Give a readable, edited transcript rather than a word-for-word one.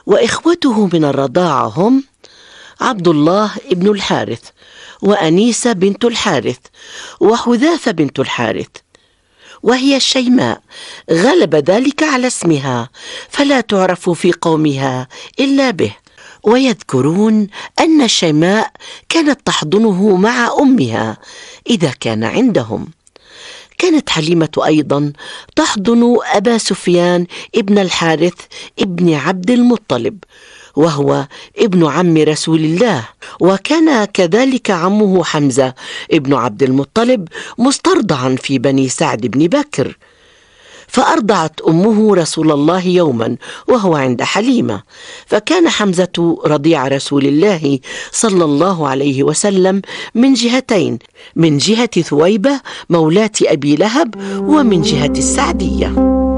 وإخوته من الرضاعة هم عبد الله ابن الحارث، وأنيسة بنت الحارث، وحذافة بنت الحارث، وهي الشيماء، غلب ذلك على اسمها فلا تعرف في قومها إلا به. ويذكرون أن الشيماء كانت تحضنه مع أمها إذا كان عندهم. كانت حليمة أيضا تحضن أبا سفيان ابن الحارث ابن عبد المطلب، وهو ابن عم رسول الله، وكان كذلك عمه حمزة ابن عبد المطلب مسترضعا في بني سعد بن بكر، فأرضعت أمه رسول الله يوما وهو عند حليمة، فكان حمزة رضيع رسول الله صلى الله عليه وسلم من جهتين، من جهة ثويبة مولاة أبي لهب، ومن جهة السعدية.